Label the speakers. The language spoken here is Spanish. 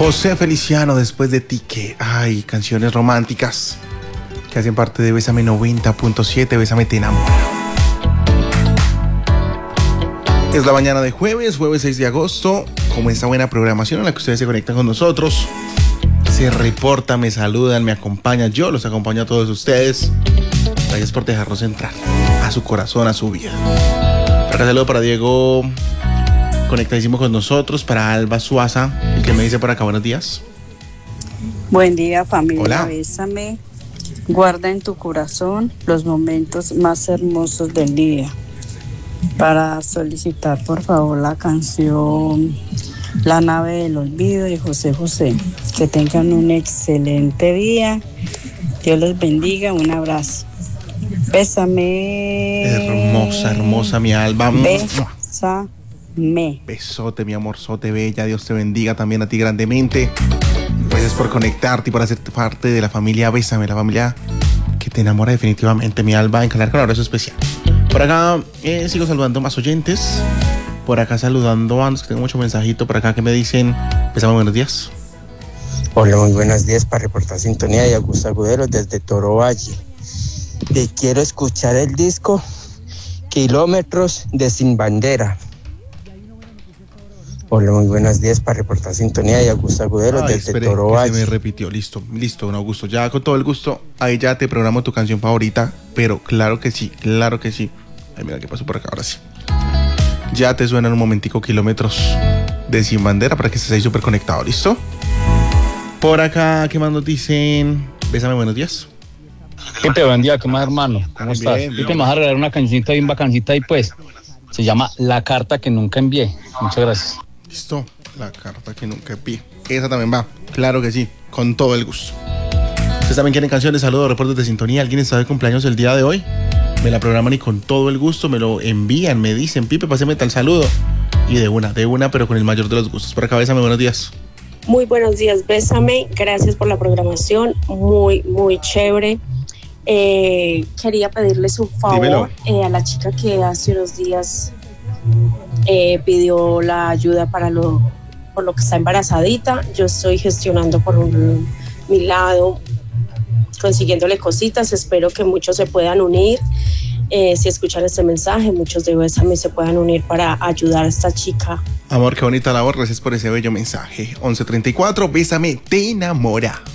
Speaker 1: José Feliciano, Después de ti, que ay, canciones románticas que hacen parte de Bésame 90.7, Bésame te enamora. Es la mañana de jueves 6 de agosto, como esta buena programación en la que ustedes se conectan con nosotros, se reportan, me saludan, me acompañan, yo los acompaño a todos ustedes. Gracias por dejarnos entrar a su corazón, a su vida. Para saludo para Diego, conectadísimo con nosotros, para Alba Suaza, el que me dice por acá, buenos días.
Speaker 2: Buen día, familia.
Speaker 1: Hola.
Speaker 2: Bésame. Guarda en tu corazón los momentos más hermosos del día. Para solicitar, por favor, la canción La nave del olvido de José José. Que tengan un excelente día. Dios los bendiga. Un abrazo. Bésame.
Speaker 1: Hermosa, hermosa mi Alba.
Speaker 2: Bésame.
Speaker 1: Besote, mi amorzote bella. Dios te bendiga también a ti grandemente. Gracias por conectarte y por hacer parte de la familia Bésame, la familia que te enamora definitivamente, mi Alba. Encalar con un abrazo especial. Por acá sigo saludando más oyentes. Por acá saludando a los que tengo mucho mensajito. Por acá que me dicen, Bésame, buenos días.
Speaker 3: Hola, muy buenos días para reportar sintonía de Augusto Agudelo desde Toro Valle. Te quiero escuchar el disco Kilómetros de Sin Bandera. Hola, muy buenos días para reportar sintonía de Augusto Agudelo desde Toro Valle.
Speaker 1: Se me repitió, listo, don Augusto. Ya con todo el gusto, ahí ya te programo tu canción favorita, pero claro que sí. Ay, mira qué pasó por acá, ahora sí. Ya te suena en un momentico Kilómetros de Sin Bandera para que estés ahí súper conectado, ¿listo? Por acá, ¿qué más nos dicen? Bésame, buenos días.
Speaker 4: Pipe, buen día, ¿qué más, hermano? ¿Cómo estás? Pipe, me vas a regalar una cancioncita bien bacancita y pues se llama La carta que nunca envié. Muchas gracias.
Speaker 1: Listo, La carta que nunca envié. Esa también va, claro que sí, con todo el gusto. Ustedes también quieren canciones, saludos, reportes de sintonía. ¿Alguien está de cumpleaños el día de hoy? Me la programan y con todo el gusto me lo envían, me dicen, Pipe, páseme tal saludo. Y de una, pero con el mayor de los gustos. Por acá, Bésame, buenos días.
Speaker 5: Muy buenos días, Bésame. Gracias por la programación, muy chévere. Quería pedirles un favor a la chica que hace unos días pidió la ayuda por lo que está embarazadita. Yo estoy gestionando por mi lado, consiguiéndole cositas. Espero que muchos se puedan unir. Si escuchan este mensaje, muchos de Bésame se puedan unir para ayudar a esta chica.
Speaker 1: Amor, qué bonita labor, gracias por ese bello mensaje. 11:34, Bésame te enamora.